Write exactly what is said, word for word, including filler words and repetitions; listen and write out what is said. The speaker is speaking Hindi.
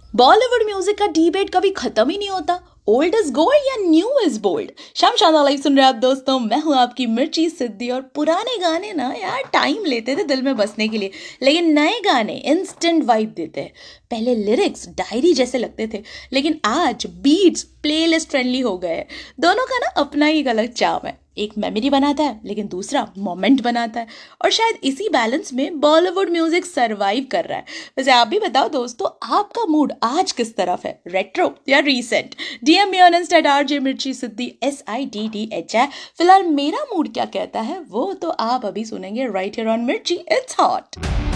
बॉलीवुड म्यूजिक का डिबेट कभी खत्म ही नहीं होता। ओल्ड इज गोल्ड या न्यू इज बोल्ड। शाम शादा लाइव सुन रहे हैं आप दोस्तों, मैं हूं आपकी मिर्ची सिद्धि। और पुराने गाने ना यार टाइम लेते थे दिल में बसने के लिए, लेकिन नए गाने इंस्टेंट वाइब देते हैं। पहले लिरिक्स डायरी जैसे लगते थे, लेकिन आज बीट्स प्लेलिस्ट फ्रेंडली हो गए हैं। दोनों का ना अपना ही एक अलग चार्म है। एक मेमोरी बनाता है, लेकिन दूसरा मोमेंट बनाता है। और शायद इसी बैलेंस में बॉलीवुड म्यूजिक सरवाइव कर रहा है। वैसे आप भी बताओ दोस्तों, आपका मूड आज किस तरफ है, रेट्रो या recent? DM me on Insta RJ मिर्ची सिद्धि S I D D H है। फिलहाल मेरा मूड क्या कहता है वो तो आप अभी सुनेंगे राइट हियर ऑन मिर्ची इट्स हॉट।